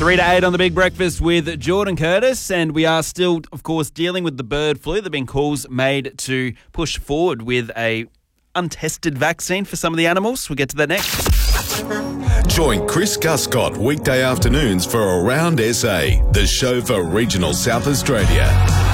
3 to 8 on The Big Breakfast with Jordan Curtis, and we are still, of course, dealing with the bird flu. There have been calls made to push forward with a untested vaccine for some of the animals. We'll get to that next. Join Chris Guscott weekday afternoons for Around SA, the show for regional South Australia.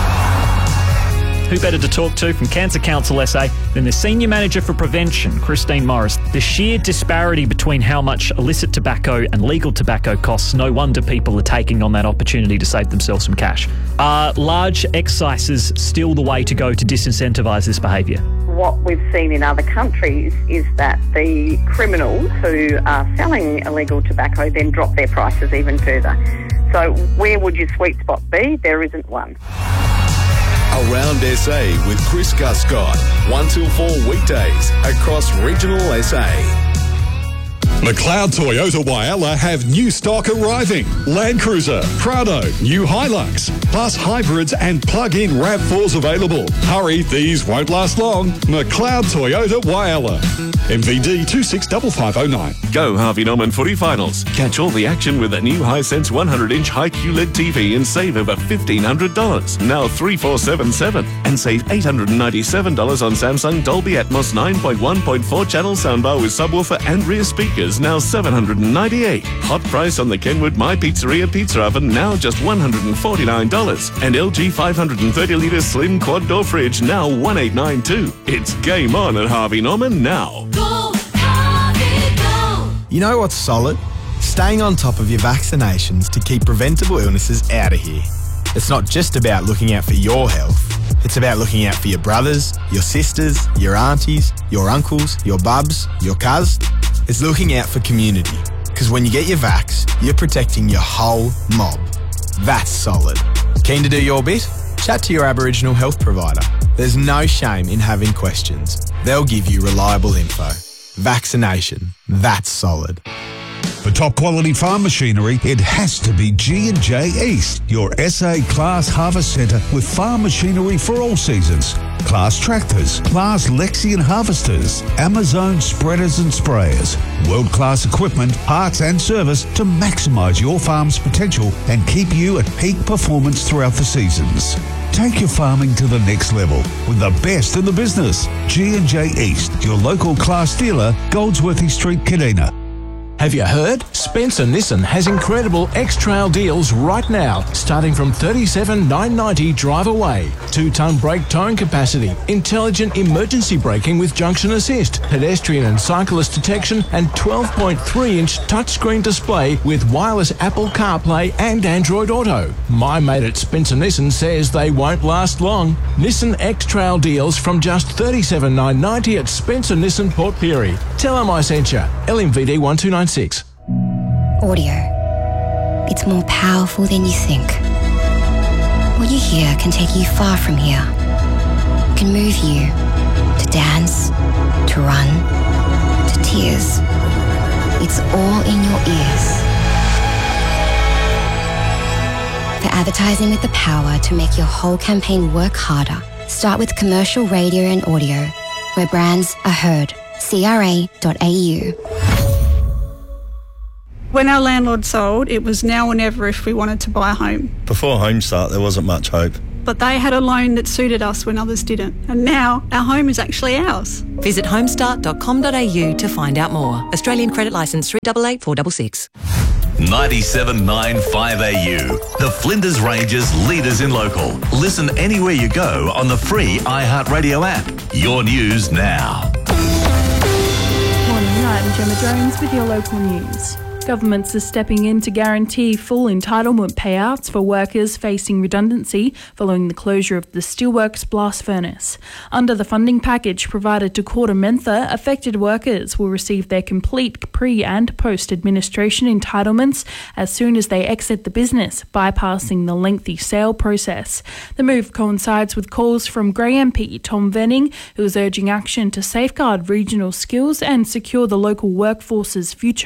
Who better to talk to from Cancer Council SA than the Senior Manager for Prevention, Christine Morris. The sheer disparity between how much illicit tobacco and legal tobacco costs, no wonder people are taking on that opportunity to save themselves some cash. Are large excises still the way to go to disincentivise this behaviour? What we've seen in other countries is that the criminals who are selling illegal tobacco then drop their prices even further. So where would your sweet spot be? There isn't one. Around SA with Chris Guscott, 1 till 4 weekdays across regional SA. McLeod Toyota Whyalla have new stock arriving. Land Cruiser, Prado, new Hilux, plus hybrids and plug-in RAV4s available. Hurry, these won't last long. McLeod Toyota Whyalla. MVD 265509. Go Harvey Norman Footy Finals. Catch all the action with a new Hisense 100-inch high QLED TV and save over $1,500. Now 3477. And save $897 on Samsung Dolby Atmos 9.1.4 channel soundbar with subwoofer and rear speakers. Now $798. Hot price on the Kenwood My Pizzeria pizza oven, now just $149. And LG 530-litre slim quad door fridge, now $1,892. It's game on at Harvey Norman now. Go, Harvey, go! You know what's solid? Staying on top of your vaccinations to keep preventable illnesses out of here. It's not just about looking out for your health. It's about looking out for your brothers, your sisters, your aunties, your uncles, your bubs, your cuz. It's looking out for community. Because when you get your vax, you're protecting your whole mob. That's solid. Keen to do your bit? Chat to your Aboriginal health provider. There's no shame in having questions. They'll give you reliable info. Vaccination. That's solid. For top quality farm machinery, it has to be G&J East, your SA Class Harvest Centre with farm machinery for all seasons. Class tractors, Class Lexion harvesters, Amazon spreaders and sprayers, world-class equipment, parts and service to maximise your farm's potential and keep you at peak performance throughout the seasons. Take your farming to the next level with the best in the business. G&J East, your local Class dealer, Goldsworthy Street, Kadina. Have you heard? Spencer Nissan has incredible X-Trail deals right now, starting from $37,990 drive away. 2-ton brake towing capacity, intelligent emergency braking with junction assist, pedestrian and cyclist detection, and 12.3-inch touchscreen display with wireless Apple CarPlay and Android Auto. My mate at Spencer Nissan says they won't last long. Nissan X-Trail deals from just $37,990 at Spencer Nissan Port Pirie. Tell them I sent you. LMVD 1296. Audio. It's more powerful than you think. What you hear can take you far from here. It can move you to dance, to run, to tears. It's all in your ears. For advertising with the power to make your whole campaign work harder, start with commercial radio and audio, where brands are heard. CRA.au. When our landlord sold, it was now or never if we wanted to buy a home. Before Homestart, there wasn't much hope. But they had a loan that suited us when others didn't. And now our home is actually ours. Visit homestart.com.au to find out more. Australian Credit Licence 388466. 97.9 5AU. The Flinders Ranges leaders in local. Listen anywhere you go on the free iHeartRadio app. Your news now. Morning, I'm Gemma Jones with your local news. Governments are stepping in to guarantee full entitlement payouts for workers facing redundancy following the closure of the Steelworks blast furnace. Under the funding package provided to KordaMentha, affected workers will receive their complete pre- and post-administration entitlements as soon as they exit the business, bypassing the lengthy sale process. The move coincides with calls from Grey MP Tom Venning, who is urging action to safeguard regional skills and secure the local workforce's future.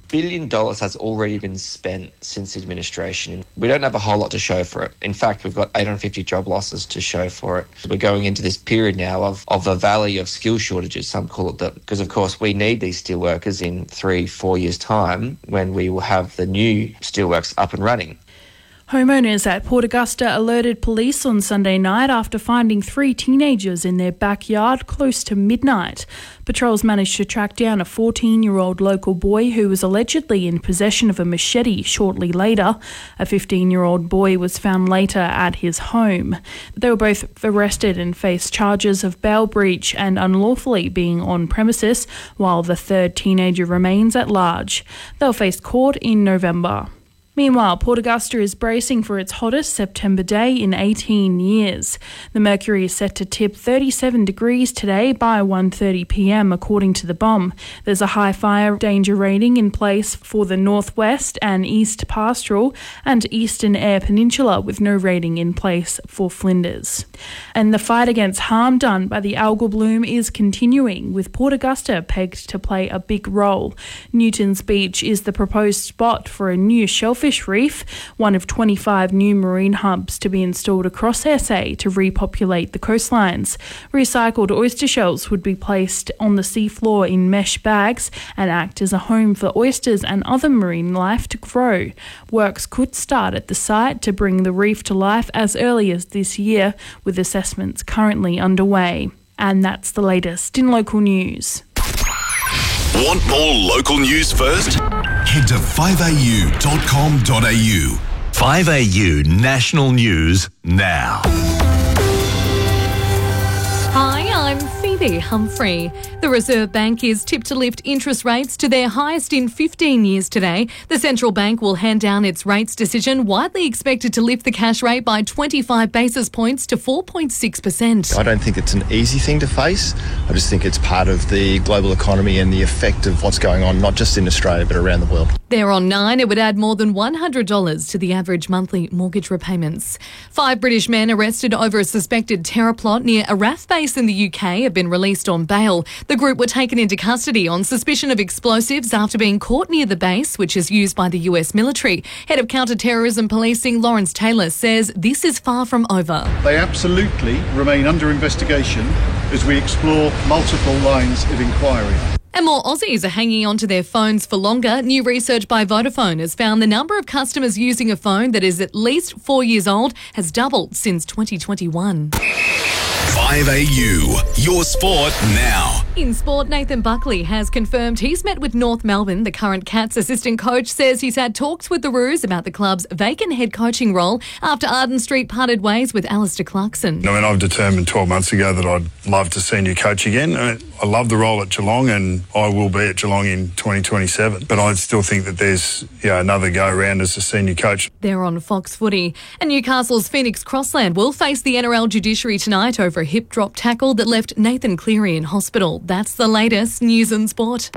billion has already been spent since the administration. We don't have a whole lot to show for it. In fact, we've got 850 job losses to show for it. We're going into this period now of a valley of skill shortages, some call it that, because of course we need these steelworkers in 3-4 years' time when we will have the new steelworks up and running. Homeowners at Port Augusta alerted police on Sunday night after finding 3 teenagers in their backyard close to midnight. Patrols managed to track down a 14-year-old local boy who was allegedly in possession of a machete shortly later. A 15-year-old boy was found later at his home. They were both arrested and faced charges of bail breach and unlawfully being on premises, while the third teenager remains at large. They'll face court in November. Meanwhile, Port Augusta is bracing for its hottest September day in 18 years. The mercury is set to tip 37 degrees today by 1:30 p.m, according to the BOM. There's a high fire danger rating in place for the northwest and east pastoral and eastern Eyre Peninsula, with no rating in place for Flinders. And the fight against harm done by the algal bloom is continuing, with Port Augusta pegged to play a big role. Newton's Beach is the proposed spot for a new shellfish reef, one of 25 new marine hubs to be installed across SA to repopulate the coastlines. Recycled oyster shells would be placed on the seafloor in mesh bags and act as a home for oysters and other marine life to grow. Works could start at the site to bring the reef to life as early as this year, with assessments currently underway. And that's the latest in local news. Want more local news first? Head to 5au.com.au. 5AU National News now. Hi, I'm Phoebe Humphrey. The Reserve Bank is tipped to lift interest rates to their highest in 15 years today. The central bank will hand down its rates decision, widely expected to lift the cash rate by 25 basis points to 4.6%. I don't think it's an easy thing to face. I just think it's part of the global economy and the effect of what's going on, not just in Australia, but around the world. There on 9, it would add more than $100 to the average monthly mortgage repayments. 5 British men arrested over a suspected terror plot near a RAF base in the UK have been released on bail. The group were taken into custody on suspicion of explosives after being caught near the base, which is used by the US military. Head of Counter-Terrorism Policing Lawrence Taylor says this is far from over. They absolutely remain under investigation as we explore multiple lines of inquiry. And more Aussies are hanging on to their phones for longer. New research by Vodafone has found the number of customers using a phone that is at least 4 years old has doubled since 2021. 5AU, your sport now. In sport, Nathan Buckley has confirmed he's met with North Melbourne. The current Cats assistant coach says he's had talks with the Roos about the club's vacant head coaching role after Arden Street parted ways with Alistair Clarkson. I mean, I've determined 12 months ago that I'd love to senior coach again. I love the role at Geelong and I will be at Geelong in 2027. But I still think that there's another go around as a senior coach. They're on Fox Footy. And Newcastle's Phoenix Crossland will face the NRL judiciary tonight over a hip drop tackle that left Nathan Cleary in hospital. That's the latest news and sport.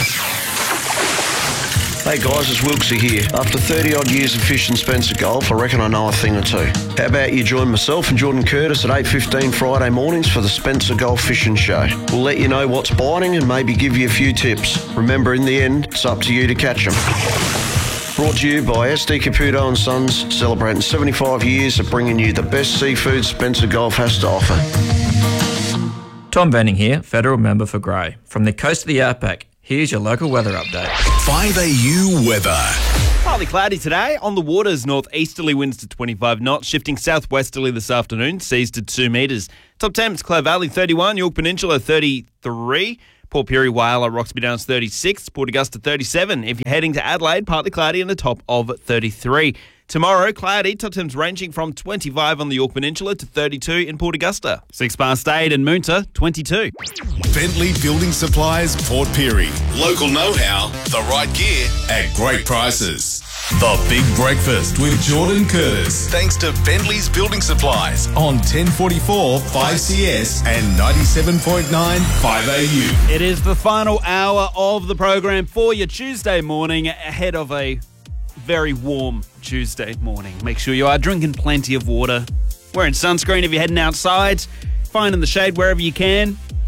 Hey guys, it's Wilksy here. After 30 odd years of fishing Spencer Golf, I reckon I know a thing or two. How about you join myself and Jordan Curtis at 8:15 Friday mornings for the Spencer Golf Fishing Show. We'll let you know what's biting and maybe give you a few tips. Remember, in the end, it's up to you to catch them. Brought to you by SD Caputo & Sons, celebrating 75 years of bringing you the best seafood Spencer Golf has to offer. Tom Benning here, Federal Member for Grey. From the coast of the Outback, here's your local weather update. 5AU weather. Partly cloudy today. On the waters, northeasterly winds to 25 knots, shifting southwesterly this afternoon, seas to 2 metres. Top temps, Clare Valley 31, York Peninsula 33, Port Pirie, Whyalla, Roxby Downs 36, Port Augusta 37. If you're heading to Adelaide, partly cloudy and a top of 33. Tomorrow, cloudy, top temps ranging from 25 on the York Peninsula to 32 in Port Augusta. 6 past 8 in Moonta, 22. Bentley Building Supplies, Port Pirie. Local know-how, the right gear at great prices. The Big Breakfast with Jordan Curtis. Thanks to Bentley's Building Supplies on 1044 5CS and 97.9 5AU. It is the final hour of the program for your Tuesday morning ahead of a very warm Tuesday morning. Make sure you are drinking plenty of water, wearing sunscreen if you're heading outside, finding the shade wherever you can.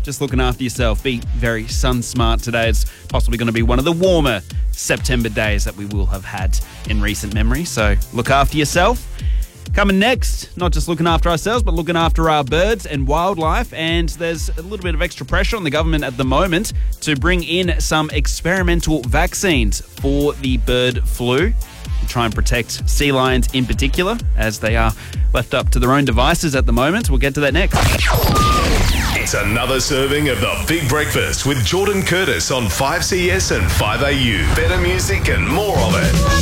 just looking after yourself. Be very sun smart today. It's possibly going to be one of the warmer September days that we will have had in recent memory. So look after yourself. Coming next, not just looking after ourselves, but looking after our birds and wildlife. And there's a little bit of extra pressure on the government at the moment to bring in some experimental vaccines for the bird flu to try and protect sea lions in particular, as they are left up to their own devices at the moment. We'll get to that next. It's another serving of the Big Breakfast with Jordan Curtis on 5CS and 5AU. Better music and more of it.